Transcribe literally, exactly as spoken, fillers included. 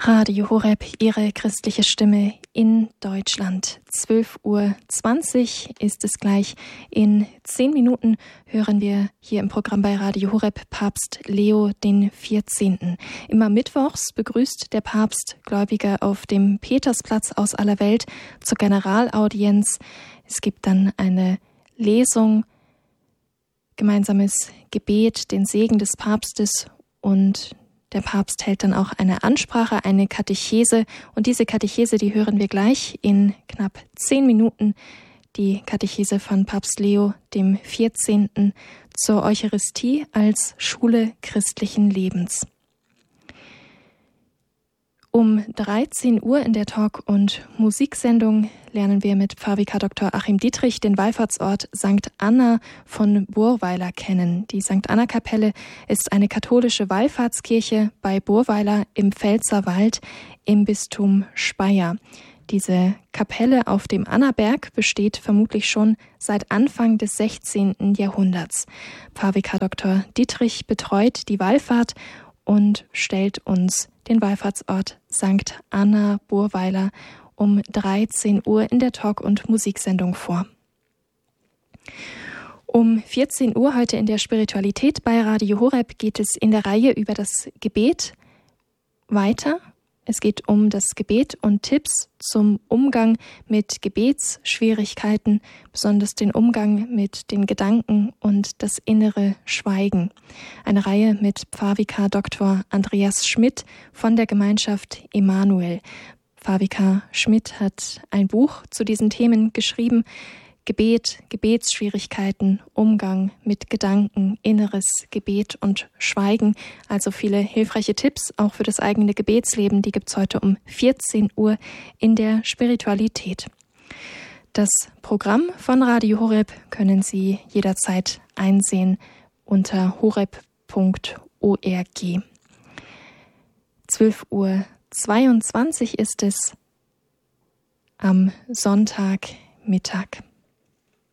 Radio Horeb, Ihre christliche Stimme in Deutschland. zwölf Uhr zwanzig ist es gleich. In zehn Minuten hören wir hier im Programm bei Radio Horeb Papst Leo den vierzehnten. Immer mittwochs begrüßt der Papst Gläubige auf dem Petersplatz aus aller Welt zur Generalaudienz. Es gibt dann eine Lesung, gemeinsames Gebet, den Segen des Papstes, und der Papst hält dann auch eine Ansprache, eine Katechese. Und diese Katechese, die hören wir gleich in knapp zehn Minuten. Die Katechese von Papst Leo dem vierzehnten zur Eucharistie als Schule christlichen Lebens. Um dreizehn Uhr in der Talk- und Musiksendung lernen wir mit Pfarrvikar Doktor Achim Dietrich den Wallfahrtsort Sankt Anna von Burweiler kennen. Die Sankt Anna-Kapelle ist eine katholische Wallfahrtskirche bei Burweiler im Pfälzerwald im Bistum Speyer. Diese Kapelle auf dem Annaberg besteht vermutlich schon seit Anfang des sechzehnten Jahrhunderts. Pfarrvikar Doktor Dietrich betreut die Wallfahrt und stellt uns den Wallfahrtsort Sankt Anna Burweiler um dreizehn Uhr in der Talk- und Musiksendung vor. Um vierzehn Uhr heute in der Spiritualität bei Radio Horeb geht es in der Reihe über das Gebet weiter. Es geht um das Gebet und Tipps zum Umgang mit Gebetsschwierigkeiten, besonders den Umgang mit den Gedanken und das innere Schweigen. Eine Reihe mit Pfarrvikar Doktor Andreas Schmidt von der Gemeinschaft Emanuel. Pfarrvikar Schmidt hat ein Buch zu diesen Themen geschrieben: Gebet, Gebetsschwierigkeiten, Umgang mit Gedanken, inneres Gebet und Schweigen. Also viele hilfreiche Tipps, auch für das eigene Gebetsleben. Die gibt's heute um vierzehn Uhr in der Spiritualität. Das Programm von Radio Horeb können Sie jederzeit einsehen unter horeb punkt org. zwölf Uhr zweiundzwanzig ist es am Sonntagmittag.